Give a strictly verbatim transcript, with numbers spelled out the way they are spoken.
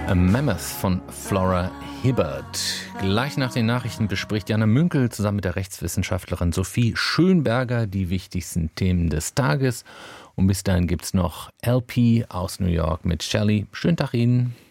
A Mammoth von Flora Hibbert. Gleich nach den Nachrichten bespricht Jana Münkel zusammen mit der Rechtswissenschaftlerin Sophie Schönberger die wichtigsten Themen des Tages. Und bis dahin gibt's noch L P aus New York mit Shelley. Schönen Tag Ihnen.